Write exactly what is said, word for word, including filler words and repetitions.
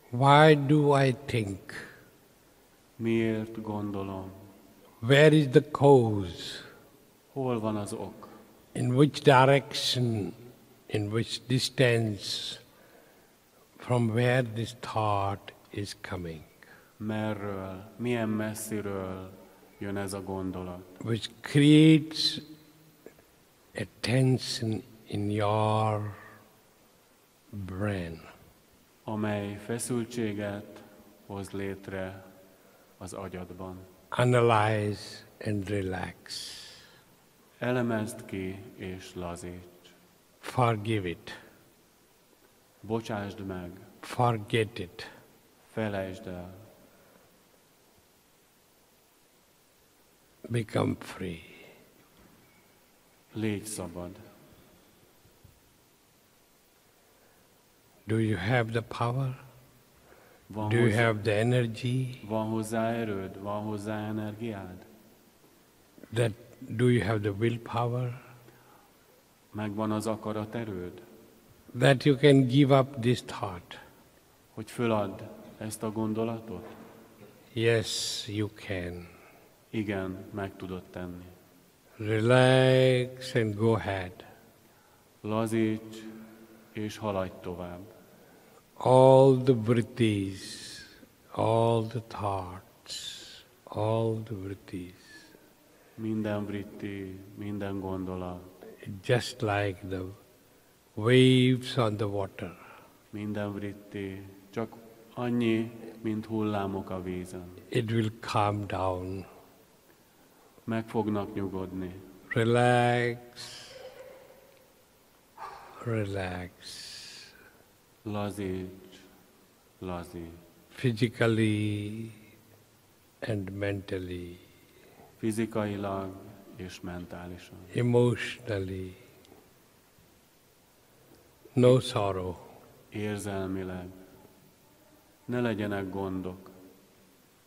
Why do I think? Miért gondolom? Where is the cause? Hol van az ok? In which direction, in which distance, from where this thought is coming? Merről, milyen messziről jön ez a gondolat? Which creates a tension in your brain. Amely feszültséget hoz létre az agyadban. Analyze and relax. Elemezd ki és lazíts. Forgive it. Bocsásd meg, Forget it. felejtsd el, Become free. légy szabad. Do you have the power? Van Do you hozzá, have the energy? van hozzá erőd, van hozzá energiád? That do you have the willpower? Megvan az akaraterőd, That you can give up this thought? hogy föladd ezt a gondolatot? Yes, you can. Igen, meg tudod tenni. Relax and go ahead. Lazíts és haladj tovább. All the vrittis, all the thoughts, all the vrittis, Minden vritti, minden gondolat, just like the waves on the water. minden vritti, csak annyi, mint hullámok a vízen. It will calm down. Meg fognak nyugodni. Relax, relax. Lazíts, lazíts. Physically and mentally, Fizikailag és mentálisan. emotionally. No sorrow. Érzelmileg. Ne legyenek gondok.